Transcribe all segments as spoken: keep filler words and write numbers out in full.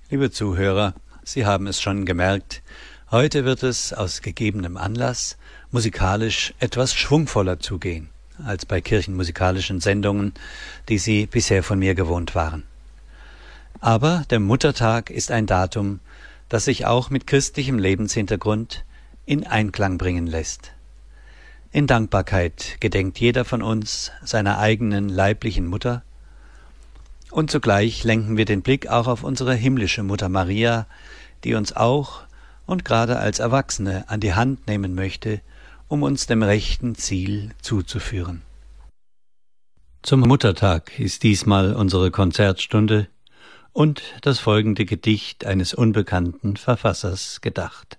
Liebe Zuhörer, Sie haben es schon gemerkt, heute wird es aus gegebenem Anlass musikalisch etwas schwungvoller zugehen, als bei kirchenmusikalischen Sendungen, die Sie bisher von mir gewohnt waren. Aber der Muttertag ist ein Datum, das sich auch mit christlichem Lebenshintergrund in Einklang bringen lässt. In Dankbarkeit gedenkt jeder von uns seiner eigenen leiblichen Mutter, und zugleich lenken wir den Blick auch auf unsere himmlische Mutter Maria, die uns auch und gerade als Erwachsene an die Hand nehmen möchte, um uns dem rechten Ziel zuzuführen. Zum Muttertag ist diesmal unsere Konzertstunde und das folgende Gedicht eines unbekannten Verfassers gedacht.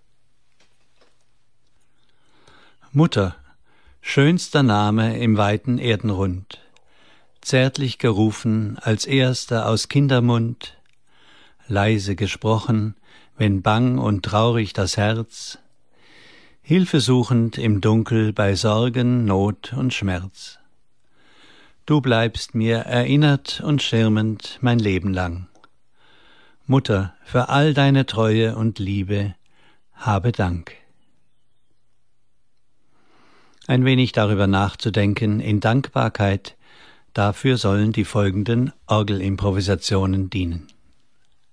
Mutter, schönster Name im weiten Erdenrund, zärtlich gerufen als erster aus Kindermund, leise gesprochen, wenn bang und traurig das Herz, hilfesuchend im Dunkel bei Sorgen, Not und Schmerz. Du bleibst mir erinnert und schirmend mein Leben lang. Mutter, für all deine Treue und Liebe, habe Dank. Ein wenig darüber nachzudenken in Dankbarkeit, dafür sollen die folgenden Orgelimprovisationen dienen.